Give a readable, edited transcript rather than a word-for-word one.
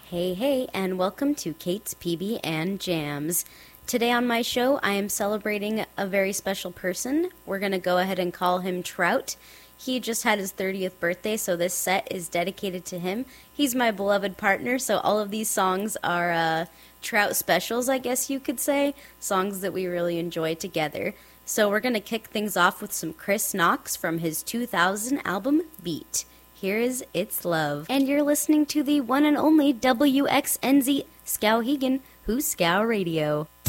Hey, hey, and welcome to Kate's PB and Jams. Today on my show, I am celebrating a very special person. We're going to go ahead and call him Trout. He just had his 30th birthday, so this set is dedicated to him. He's my beloved partner, so all of these songs are Trout specials, I guess you could say, songs that we really enjoy together. So we're going to kick things off with some Chris Knox from his 2000 album, Beat. Here is It's Love. And you're listening to the one and only WXNZ Skowhegan, Who's Skow Radio.